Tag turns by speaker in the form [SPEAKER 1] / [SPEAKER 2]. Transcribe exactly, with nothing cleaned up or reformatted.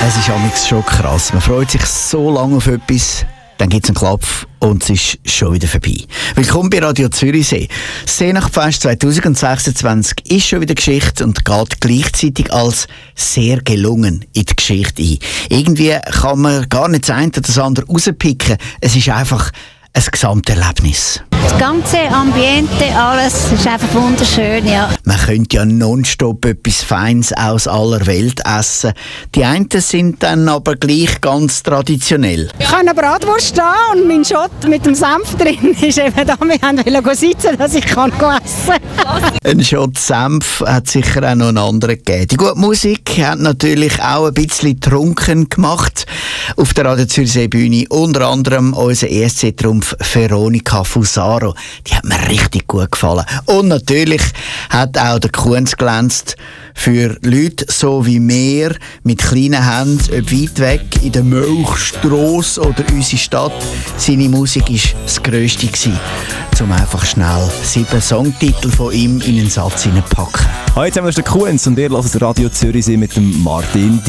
[SPEAKER 1] Es ist amigs schon krass. Man freut sich so lange auf etwas, dann gibt es einen Klapf und es ist schon wieder vorbei. Willkommen bei Radio Zürichsee. Das Seenachtfest zwanzig sechsundzwanzig ist schon wieder Geschichte und geht gleichzeitig als sehr gelungen in die Geschichte ein. Irgendwie kann man gar nicht das eine oder das andere rauspicken. Es ist einfach ein Gesamterlebnis.
[SPEAKER 2] Das ganze Ambiente, alles ist einfach wunderschön, ja.
[SPEAKER 1] Man könnte ja nonstop etwas Feines aus aller Welt essen. Die einen sind dann aber gleich ganz traditionell.
[SPEAKER 3] Ich habe eine Bratwurst da und mein Schott mit dem Senf drin ist eben da. Wir wollten sitzen, dass ich kann essen kann.
[SPEAKER 1] Ein Schott Senf hat sicher auch noch einen anderen gegeben. Die gute Musik hat natürlich auch ein bisschen trunken gemacht. Auf der Radio Zürichsee Bühne unter anderem unser E S C-Trumpf Veronica Fusaro. Die hat mir richtig gut gefallen. Und natürlich hat auch der Kunz glänzt für Leute so wie wir mit kleinen Händen, ob weit weg in der Milchstrasse oder unsere Stadt. Seine Musik war das Grösste gewesen, um einfach schnell sieben Songtitel von ihm in einen Satz hineinpacken.
[SPEAKER 4] Heute haben wir den Kunz und ihr hört Radio Zürichsee mit dem Martin.